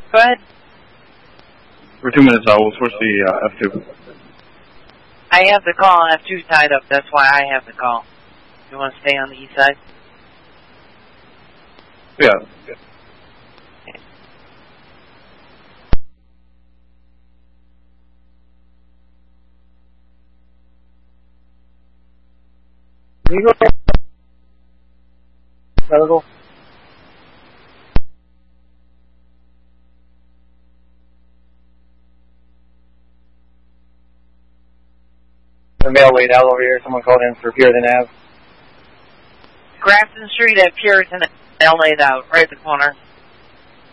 Go ahead. We're 2 minutes out. We'll switch the F2. I have the call. F2's tied up. That's why I have the call. You want to stay on the east side? Yeah. You go. Medical. The mail laid out over here. Someone called in for Puritan Ave. Grafton Street at Puritan, L laid out, right at the corner.